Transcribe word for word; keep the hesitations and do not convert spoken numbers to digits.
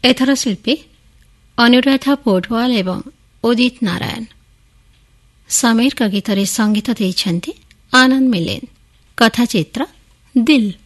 ଏଥର ଶିଳ୍ପୀ ଅନୁରାଧା ପୋଡୱାଲ ଏବଂ ଉଦିତ ନାରାୟଣ। ସମୀରଙ୍କ ଗୀତରେ ସଙ୍ଗୀତ ଦେଇଛନ୍ତି ଆନନ୍ଦ ମିଲିନ। କଥାଚିତ୍ର ଦିଲ୍।